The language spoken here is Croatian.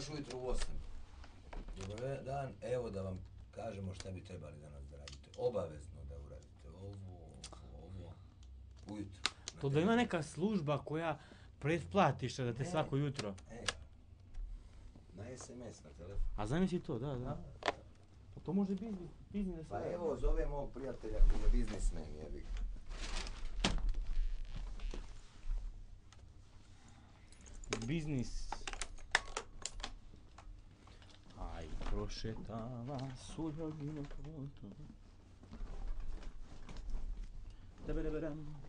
danas ujutro u 8. Dobar dan, evo da vam kažemo šta bi trebali danas da radite. Obavezno da uradite ovo, ujutro. To da ima neka služba koja pretplatiš da te svako jutro. Na SMS, na telefon. A zamisli to, da. To može biznis da se... Pa evo, zove mog prijatelja koji je biznismen, jebi. Biznis. Aj, prošetava suljogino putom. Debereberem.